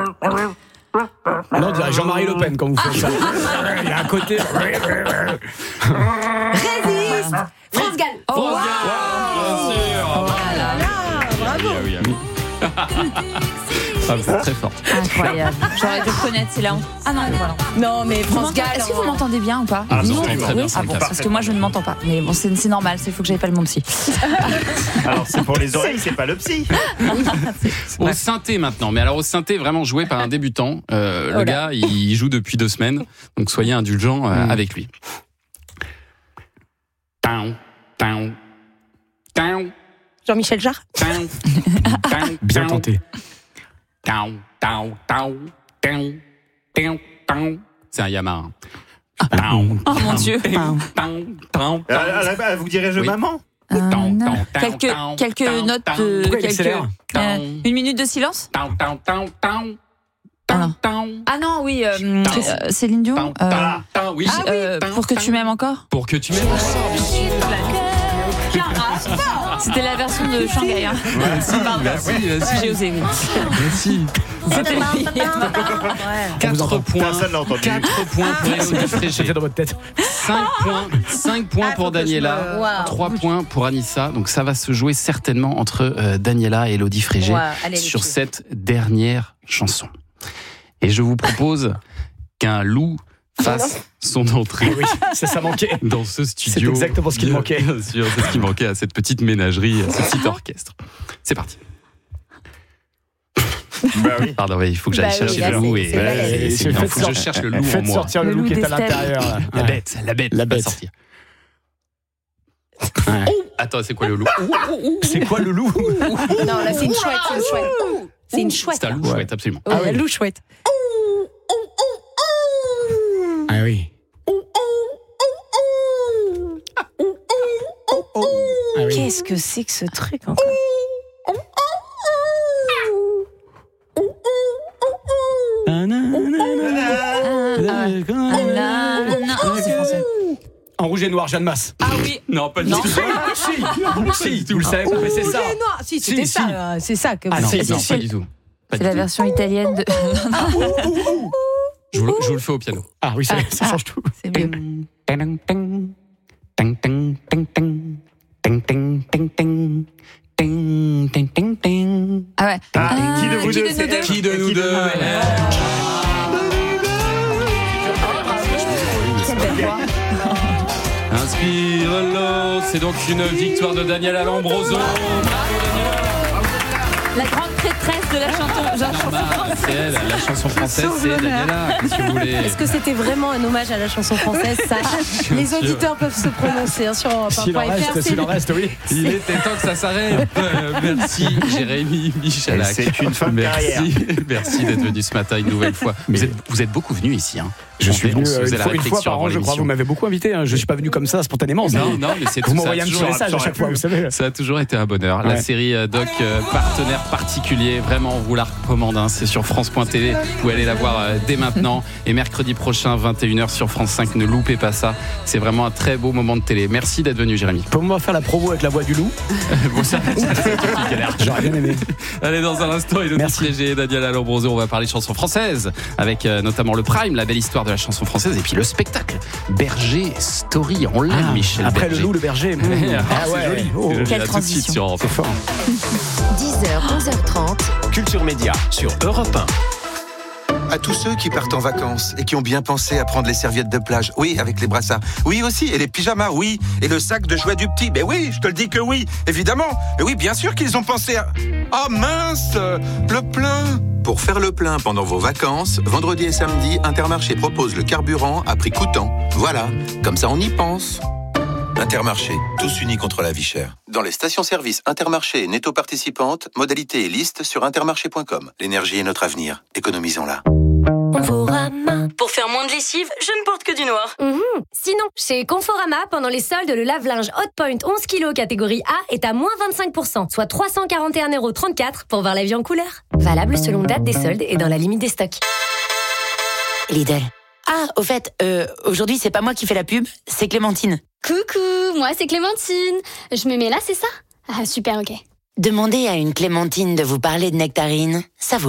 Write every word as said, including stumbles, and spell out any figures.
Non, on dirait Jean-Marie Le Pen quand vous faites ça. Il y a un côté. Résiste. France Gall. Oh, Wow. bien sûr. Oh là là, bravo. Oui, oui, oui. Ah, c'est très fort. Incroyable. J'aurais dû reconnaître, c'est la honte. Ah non, voilà. Non, mais Vous France m'entendez- Gall. Est-ce que vous m'entendez bien ou pas? Ah, Non. j'entends très bien, Oui. c'est Ah bon, parfait. parce que moi je ne m'entends pas. Mais bon, c'est, c'est normal, il faut que j'appelle mon psy. Alors c'est pour les oreilles, c'est pas le psy. Au synthé maintenant, mais alors au synthé vraiment joué par un débutant. Euh, le Oh là. gars, il joue depuis deux semaines, donc soyez indulgents euh, Mm. avec lui. Taon, taon, taon, Jean-Michel Jarre. taon, taon, Bien taon, tenté. taon, taon, taon, taon, taon, taon. C'est un Yamaha. Taon, Oh mon Dieu. taon, taon, taon, Ah, ah, ah, vous dirigez Oui. maman. Euh, taon, non. taon, taon, Quelques, taon, quelques taon, notes taon. de. Pourquoi il quelques, accélère euh, Taon. une minute de silence? Taon, taon, taon, taon, Ah non. taon, Ah non, oui, euh, Taon. euh, Céline Dion. taon, euh, taon, taon. Oui, euh, taon, pour que taon. tu m'aimes encore. Pour que tu m'aimes encore. C'était la version de Shanghai. Hein. Pardon. Merci, merci. J'ai osé, oui. Merci. C'était quatre points. Personne l'a entendu. quatre points pour Élodie Frégé. C'était dans votre tête. cinq points. cinq points pour Daniela. Wow. trois points pour Anissa. Donc ça va se jouer certainement entre euh, Daniela et Élodie Frégé Wow, allez, les sur filles. cette dernière chanson. Et je vous propose qu'un loup fasse son entrée Oui, ça, ça manquait. dans ce studio. C'est exactement ce qu'il Bien- manquait. Bien sûr, c'est ce qui manquait à cette petite ménagerie, à ce petit orchestre. C'est parti. Bah oui. Pardon, ouais, il faut que j'aille Bah oui, chercher là, le loup c'est- et c'est balèze. ouais, c'est Faites bien. Il faut que je sortir- cherche le loup en Faites moi. sortir le Le loup loup qui est à d'Estelle. l'intérieur. là. La Ouais. bête, la bête, La va bête. sortir. Ouais. Attends, c'est quoi le loup? C'est quoi le loup? Non, là, c'est une chouette, c'est une chouette. C'est une chouette. C'est un loup Ouais. chouette, absolument. Ouais, Ah oui. loup chouette. Ah oui. Ah oui. Qu'est-ce que c'est que ce truc encore? Ah, là, non, c'est français. En rouge et noir, Jeanne Masse. Ah oui. Non, pas du Non. tout. Si, si, vous le savez, mais c'est ça. Rouge et noir. Si, c'était Si, ça. si. euh, C'est ça que Ah, vous si, faites. Non, si, pas si. du tout. Pas C'est du la tout. version italienne de. Je vous, le, je vous le fais au piano. Ah oui, ça, Ah, ça change tout. C'est mieux. Ting, ting, ting, ting, ting, ting, ting, ting, ting, ting, ting, ting, ting, ting. Ah ouais. Ah, Ah, qui de vous qui deux, de c'est nous deux elle Qui de nous Qui de deux nous deux elle Quelle belle voix. Inspire l'eau, c'est donc une victoire de Daniela Lombroso. Bravo Daniela. La grande prêtresse de la chanson. la chanson Bah, c'est elle, la chanson française, Sauve c'est l'honneur. Daniela. Qu'est-ce que vous voulez? Est-ce que c'était vraiment un hommage à la chanson française? Ça, les sûr. auditeurs peuvent se prononcer hein, sur Europe un S'il en point F R. reste, C'est s'il en reste, oui. Il était temps que ça s'arrête. Euh, merci Jérémy Michalak. C'est une fin de carrière. Merci, merci d'être venu ce matin une nouvelle fois. Vous êtes, vous êtes beaucoup venu ici. Hein. Je suis On venu se euh, faisait une la fois, une fois réflexion par avant an, je crois. l'émission. Vous m'avez beaucoup invité. Hein. Je ne suis pas venu comme ça spontanément. ça. Non, non, mais c'est Vous tout ça. m'envoyez un petit toujours- message à chaque fois, vous savez. Ça a toujours été un bonheur. La Ouais. série euh, Doc, euh, partenaire particulier, vraiment, on vous la recommande. Hein. C'est sur France point T V. Vous pouvez aller la voir euh, dès maintenant. Et mercredi prochain, vingt et une heures sur France cinq. Ne loupez pas ça. C'est vraiment un très beau moment de télé. Merci d'être venu, Jérémy. Pouvez-moi faire la promo avec la voix du loup? Bon, ça, ça, c'est tout qui galère. J'aurais bien aimé. Allez, dans un instant, Élodie Merci. Frégé et Daniela Lombroso, on va parler chansons françaises avec euh, notamment le Prime, la belle histoire de la chanson française, et puis le spectacle Berger Story. On l'aime, Ah, Michel après Berger. le loup, le berger. Mmh. Ah, Ah c'est ouais. joli. Oh, C'est joli. quelle À tout de suite transition. sur Europe un. c'est fort. dix heures, onze heures trente. Culture Média sur Europe un. À tous ceux qui partent en vacances et qui ont bien pensé à prendre les serviettes de plage, oui, avec les brassards, oui aussi, et les pyjamas, oui, et le sac de jouets du petit, mais oui, je te le dis que oui, évidemment, mais oui, bien sûr qu'ils ont pensé à... Oh mince, le plein. Pour faire le plein pendant vos vacances, vendredi et samedi, Intermarché propose le carburant à prix coûtant. Voilà, comme ça on y pense. Intermarché, tous unis contre la vie chère. Dans les stations-service Intermarché et Netto participantes, modalité et liste sur intermarché point com. L'énergie est notre avenir, économisons-la. Conforama. Pour faire moins de lessive, je ne porte que du noir. Mhm. Sinon, chez Conforama, pendant les soldes, le lave-linge Hotpoint onze kilos catégorie A est à moins vingt-cinq pour cent, soit trois cent quarante et un euros trente-quatre pour voir la vie en couleur. Valable selon date des soldes et dans la limite des stocks. Lidl. Ah, au fait, euh, aujourd'hui, c'est pas moi qui fais la pub, c'est Clémentine. Coucou, moi c'est Clémentine. Je me mets là, c'est ça? Ah super, ok. Demandez à une Clémentine de vous parler de nectarine, ça vaut